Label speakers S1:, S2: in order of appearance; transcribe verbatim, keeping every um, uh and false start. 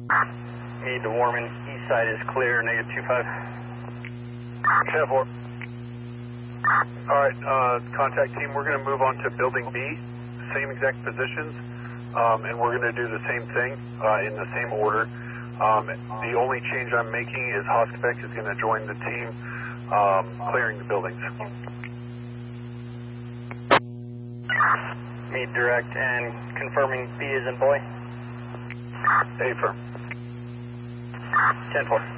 S1: Need to Warman, east side is clear, negative two five.
S2: ten four. Alright, uh, contact team, we're going to move on to building B, same exact positions, um, and we're going to do the same thing uh, in the same order. Um, the only change I'm making is Hoskbeck is going to join the team um, clearing the buildings.
S1: Need direct and confirming B is in boy.
S2: Affirm.
S1: ten four.